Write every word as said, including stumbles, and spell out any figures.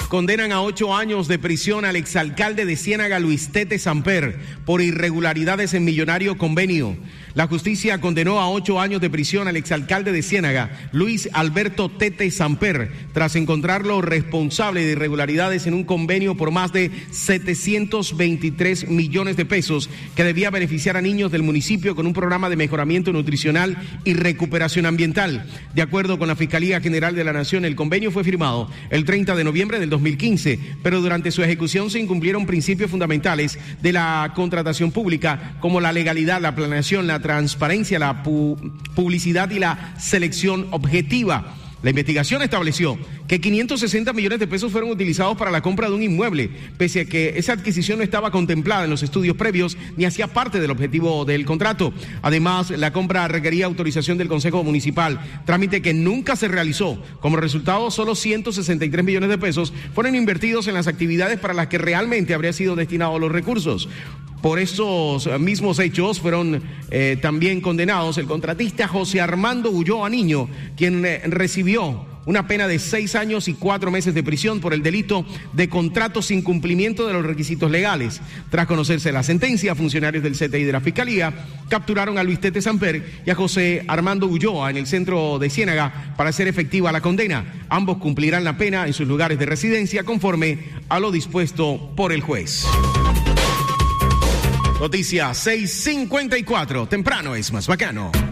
Condenan a ocho años de prisión al exalcalde de Ciénaga, Luis Tete Samper, por irregularidades en millonario convenio. La justicia condenó a ocho años de prisión al exalcalde de Ciénaga, Luis Alberto Tete Samper, tras encontrarlo responsable de irregularidades en un convenio por más de setecientos veintitrés millones de pesos que debía beneficiar a niños del municipio con un programa de mejoramiento nutricional y recuperación ambiental. De acuerdo con la Fiscalía General de la Nación, el convenio fue firmado el treinta de noviembre del dos mil quince, pero durante su ejecución se incumplieron principios fundamentales de la contratación pública, como la legalidad, la planeación, la transparencia, la pu- publicidad y la selección objetiva. La investigación estableció que quinientos sesenta millones de pesos fueron utilizados para la compra de un inmueble, pese a que esa adquisición no estaba contemplada en los estudios previos ni hacía parte del objetivo del contrato. Además, la compra requería autorización del Consejo Municipal, trámite que nunca se realizó. Como resultado, solo ciento sesenta y tres millones de pesos fueron invertidos en las actividades para las que realmente habría sido destinados los recursos. Por esos mismos hechos fueron eh, también condenados el contratista José Armando Ulloa Niño, quien eh, recibió una pena de seis años y cuatro meses de prisión por el delito de contrato sin cumplimiento de los requisitos legales. Tras conocerse la sentencia, funcionarios del C T I de la Fiscalía capturaron a Luis Tete Samper y a José Armando Ulloa en el centro de Ciénaga para hacer efectiva la condena. Ambos cumplirán la pena en sus lugares de residencia conforme a lo dispuesto por el juez. Noticias seis cincuenta y cuatro. Temprano es más bacano.